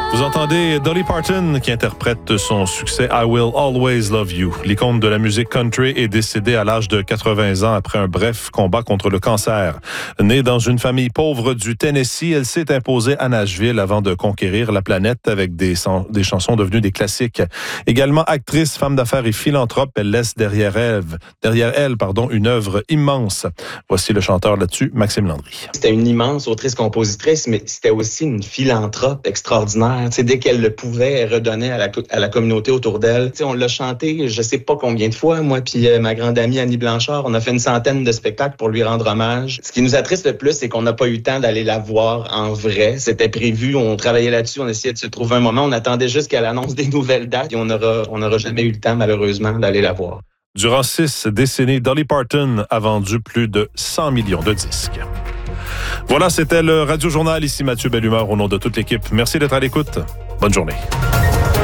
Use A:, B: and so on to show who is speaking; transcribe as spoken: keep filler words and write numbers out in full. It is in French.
A: Vous entendez Dolly Parton qui interprète son succès I Will Always Love You. L'icône de la musique country est décédée à l'âge de quatre-vingts ans après un bref combat contre le cancer. Née dans une famille pauvre du Tennessee, elle s'est imposée à Nashville avant de conquérir la planète avec des, des chansons devenues des classiques. Également actrice, femme d'affaires et philanthrope, elle laisse derrière elle, derrière elle pardon, une œuvre immense. Voici le chanteur là-dessus, Maxime Landry.
B: C'était une immense autrice-compositrice, mais c'était aussi une philanthrope extraordinaire. T'sais, dès qu'elle le pouvait, elle redonnait à la, à la communauté autour d'elle. T'sais, on l'a chanté, je sais pas combien de fois, moi puis euh, ma grande amie Annie Blanchard, on a fait une centaine de spectacles pour lui rendre hommage. Ce qui nous attriste le plus, c'est qu'on n'a pas eu le temps d'aller la voir en vrai. C'était prévu, on travaillait là-dessus, on essayait de se trouver un moment, on attendait juste qu'elle annonce des nouvelles dates et on n'aura on aura jamais eu le temps, malheureusement, d'aller la voir.
A: Durant six décennies, Dolly Parton a vendu plus de cent millions de disques. Voilà, c'était le Radio Journal. Ici Mathieu Bellumeur au nom de toute l'équipe. Merci d'être à l'écoute. Bonne journée.